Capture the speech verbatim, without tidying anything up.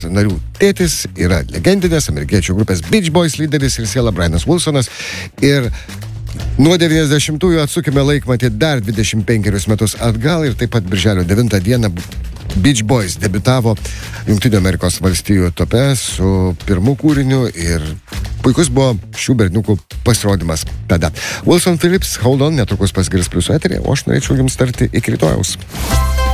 narių tėtis yra legendinės amerikiečių grupės Beach Boys lyderis ir siela Brianas Wilsonas. Ir nuo devyniasdešimtųjų atsukime laikmatį dar dvidešimt penkerius metus atgal ir taip pat birželio devintą dieną Beach Boys debiutavo Jungtinių Amerikos valstijų tope su pirmu kūriniu ir puikus buvo šių berniukų pasirodymas tada. Wilson Phillips, Hold On, netrukus pasigirs Pliuso eteryje, o aš norėčiau jums tarti iki rytojaus.